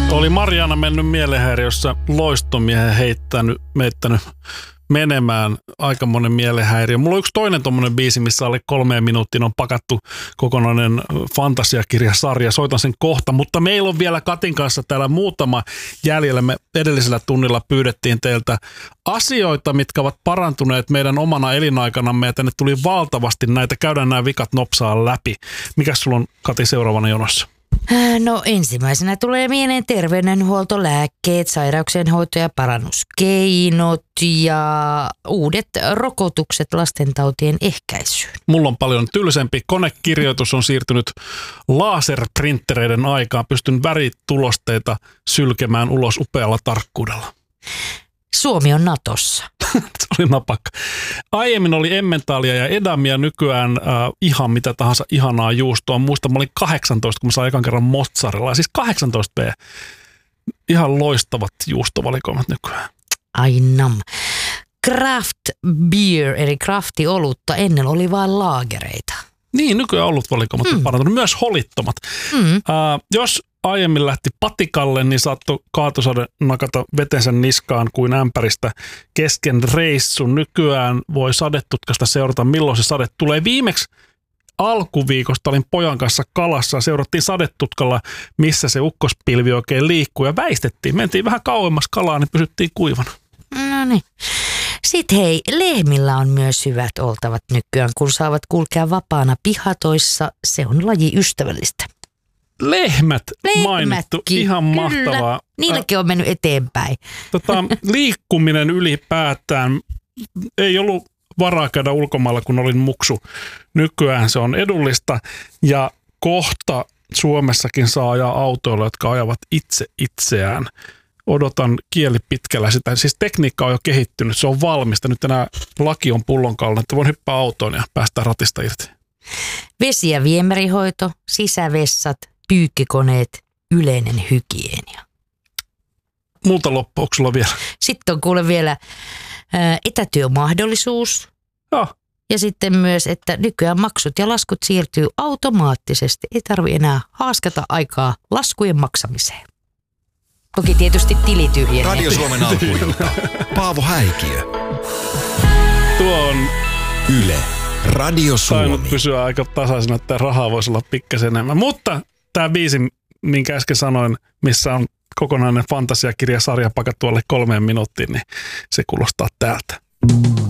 Oli Mariana mennyt mielenhäiriössä loistomiehen meittänyt menemään aikamoinen mielenhäiriö. Mulla on yksi toinen tommonen biisi, missä alle 3 minuuttiin on pakattu kokonainen fantasiakirjasarja. Soitan sen kohta, mutta meillä on vielä Katin kanssa täällä muutama jäljellä. Me edellisellä tunnilla pyydettiin teiltä asioita, mitkä ovat parantuneet meidän omana elinaikanamme ja tänne tuli valtavasti näitä. Käydään nämä vikat nopsaa läpi. Mikäs sulla on, Kati, seuraavana jonossa? No ensimmäisenä tulee mieleen terveydenhuolto, lääkkeet, sairauksien hoito ja parannuskeinot ja uudet rokotukset lastentautien ehkäisyyn. Mulla on paljon tylsempi. Konekirjoitus on siirtynyt laserprinttereiden aikaan. Pystyn väritulosteita sylkemään ulos upealla tarkkuudella. Suomi on Natossa. Se oli napakka. Aiemmin oli emmentaalia ja edamia, nykyään ihan mitä tahansa ihanaa juustoa. Muistan, mä olin 18, kun mä sain ekan kerran mozzarella. Siis 18 ihan loistavat juustovalikoimat nykyään. Ai nam. Craft beer, eli crafti-olutta, ennen oli vain laagereita. Niin, nykyään olutvalikoimat on parantunut. Myös holittomat. Jos aiemmin lähti patikalle, niin saattoi kaatosade nakata vetensä niskaan kuin ämpäristä kesken reissun. Nykyään voi sadetutkasta seurata, milloin se sade tulee. Viimeksi alkuviikosta olin pojan kanssa kalassa. Seurattiin sadetutkalla, missä se ukkospilvi oikein liikkuu ja väistettiin. Mentiin vähän kauemmas kalaa, niin pysyttiin kuivana. No niin. Sitten hei, lehmillä on myös hyvät oltavat nykyään, kun saavat kulkea vapaana pihatoissa. Se on lajiystävällistä. Lehmät mainittu, ihan mahtavaa. Kyllä. Niilläkin on mennyt eteenpäin. Liikkuminen ylipäätään, ei ollut varaa käydä ulkomailla, kun olin muksu. Nykyään se on edullista ja kohta Suomessakin saa ajaa autoilla, jotka ajavat itse itseään. Odotan kieli pitkällä sitä. Siis tekniikka on jo kehittynyt, se on valmista. Nyt enää laki on pullonkaulinen, että voin hyppää autoon ja päästä ratista irti. Vesi- ja viemärihoito, sisävessat, pyykkikoneet, yleinen hygienia. Multa loppu, onko sulla vielä? Sitten on kuule vielä etätyömahdollisuus. Ja sitten myös, että nykyään maksut ja laskut siirtyy automaattisesti. Ei tarvitse enää haaskata aikaa laskujen maksamiseen. Toki tietysti tili tyhjenee. Radio Suomen alkuilta. Paavo Häikiö. Tuo on Yle. Radio Suomi. Tainnut pysyä aika tasaisena, että rahaa voisi olla pikkasen enemmän. Mutta tämä biisi, minkä äsken sanoin, missä on kokonainen fantasiakirjasarja pakattu alle 3 minuuttiin, niin se kuulostaa täältä.